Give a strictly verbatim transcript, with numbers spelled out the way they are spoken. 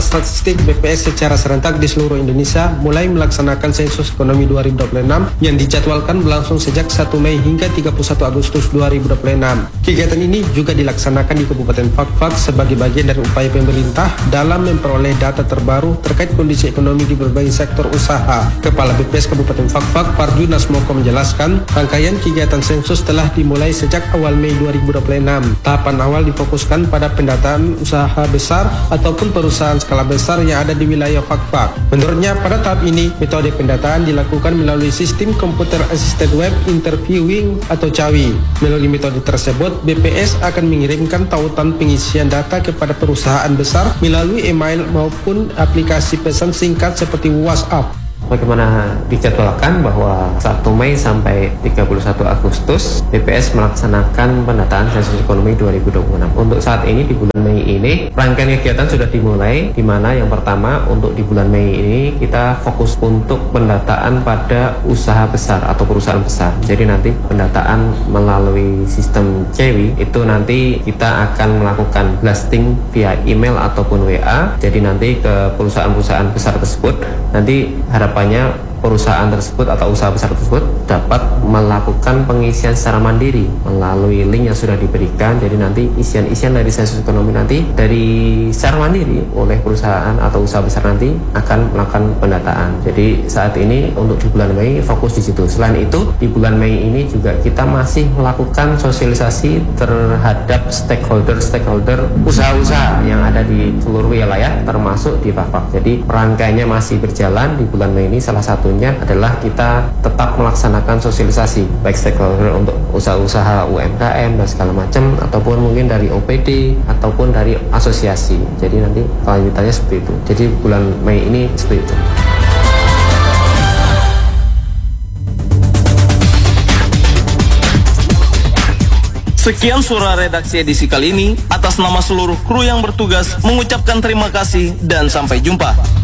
Pusat Statistik B P S secara serentak di seluruh Indonesia mulai melaksanakan sensus ekonomi dua ribu dua puluh enam yang dijadwalkan berlangsung sejak satu Mei hingga tiga puluh satu Agustus dua ribu dua puluh enam. Kegiatan ini juga dilaksanakan di Kabupaten Fakfak sebagai bagian dari upaya pemerintah dalam memperoleh data terbaru terkait kondisi ekonomi di berbagai sektor usaha. Kepala B P S Kabupaten Fakfak, Pardu Nasmoko menjelaskan, rangkaian kegiatan sensus telah dimulai sejak awal Mei dua ribu dua puluh enam. Tahapan awal difokuskan pada pendataan usaha besar ataupun perusahaan skala besar yang ada di wilayah Fakfak. Menurutnya, pada tahap ini, metode pendataan dilakukan melalui sistem Computer Assisted Web Interviewing atau CAWI. Melalui metode tersebut, B P S akan mengirimkan tautan pengisian data kepada perusahaan besar melalui email maupun aplikasi pesan singkat seperti WhatsApp. Bagaimana dijadwalkan bahwa satu Mei sampai tiga puluh satu Agustus B P S melaksanakan pendataan sensus ekonomi dua ribu dua puluh enam. Untuk saat ini di bulan Mei ini rangkaian kegiatan sudah dimulai, di mana yang pertama untuk di bulan Mei ini kita fokus untuk pendataan pada usaha besar atau perusahaan besar. Jadi nanti pendataan melalui sistem C W I itu nanti kita akan melakukan blasting via email ataupun W A. Jadi nanti ke perusahaan-perusahaan besar tersebut nanti harapan perusahaan tersebut atau usaha besar tersebut dapat melakukan pengisian secara mandiri melalui link yang sudah diberikan. Jadi nanti isian-isian dari sensus ekonomi nanti dari secara mandiri oleh perusahaan atau usaha besar nanti akan melakukan pendataan. Jadi saat ini untuk di bulan Mei fokus di situ. Selain itu di bulan Mei ini juga kita masih melakukan sosialisasi terhadap stakeholder-stakeholder usaha-usaha yang ada di seluruh wilayah termasuk di Fakfak. Jadi rangkaiannya masih berjalan di bulan Mei ini. Salah satunya adalah kita tetap melaksanakan sosialisasi baik stakeholder untuk usaha-usaha U M K M dan segala macam, ataupun mungkin dari O P D ataupun dari asosiasi. Jadi nanti kelanjutannya seperti itu. Jadi bulan Mei ini seperti itu. Sekian suara redaksi edisi kali ini. Atas nama seluruh kru yang bertugas mengucapkan terima kasih dan sampai jumpa.